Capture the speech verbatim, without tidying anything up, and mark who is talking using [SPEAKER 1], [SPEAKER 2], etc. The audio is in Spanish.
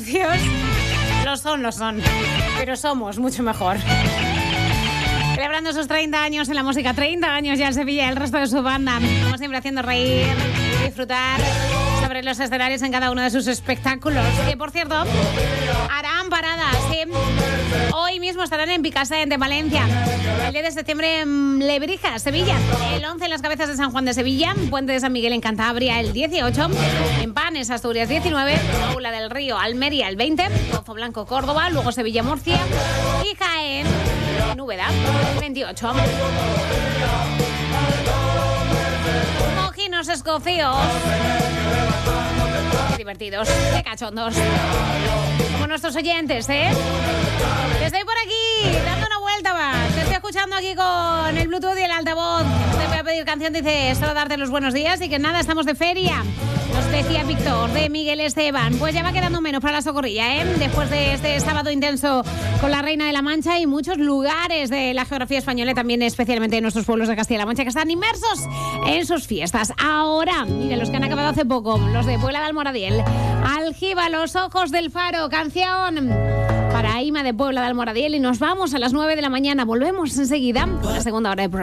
[SPEAKER 1] sucios. Lo son, lo son. Pero somos mucho mejor. Celebrando sus treinta años en la música, treinta años ya en Sevilla y el resto de su banda. Como siempre, haciendo reír y disfrutar sobre los escenarios en cada uno de sus espectáculos. Que, por cierto, harán paradas, ¿sí? Hoy mismo estarán en Picassent, de Valencia. El diez de septiembre en Lebrija, Sevilla. El once en Las Cabezas de San Juan de Sevilla. Puente de San Miguel en Cantabria, el dieciocho. En Panes, Asturias, diecinueve. Aula del Río, Almería, el veinte. Pozo Blanco, Córdoba. Luego Sevilla, Murcia. Y Jaén, en Úbeda, veintiocho. Mojinos escocíos. Qué divertidos, qué cachondos. Como nuestros oyentes, ¿eh? Estoy por aquí, dando una vuelta más. Te estoy escuchando aquí con el Bluetooth y el altavoz. Te voy a pedir canción, dice, solo darte los buenos días y que nada, estamos de feria. Nos decía Víctor, de Miguel Esteban. Pues ya va quedando menos para la socorrilla, ¿eh? Después de este sábado intenso con la Reina de la Mancha y muchos lugares de la geografía española, también especialmente en nuestros pueblos de Castilla-La Mancha, que están inmersos en sus fiestas. Ahora, mira, los que han acabado hace poco, los de Puebla de Almoradiel. Aljiba, Los Ojos del Faro, canción para Ima de Puebla de Almoradiel. Y nos vamos a las nueve de la mañana. Volvemos enseguida con la segunda hora de programa.